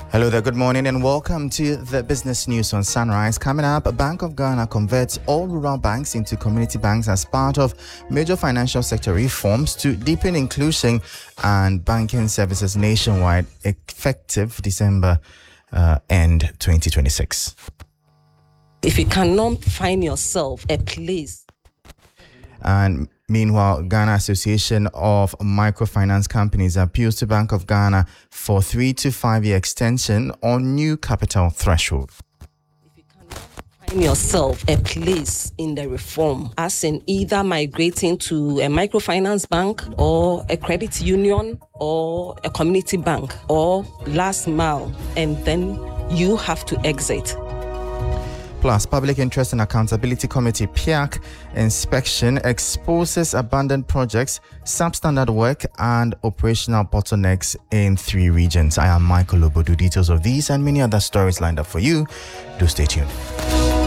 Hello there, good morning and welcome to the business news on Sunrise. Coming up, Bank of Ghana converts all rural banks into community banks as part of major financial sector reforms to deepen inclusion and banking services nationwide, effective December end 2026. If you cannot find yourself a place. And meanwhile, Ghana Association of Microfinance Companies appeals to Bank of Ghana for 3 to 5 year extension on new capital threshold. If you cannot find yourself a place in the reform, as in either migrating to a microfinance bank or a credit union or a community bank or last mile, and then you have to exit. Plus, Public Interest and Accountability Committee (PIAC) inspection exposes abandoned projects, substandard work, and operational bottlenecks in 3 regions. I am Michael Obodu. Details of these and many other stories lined up for you. Do stay tuned.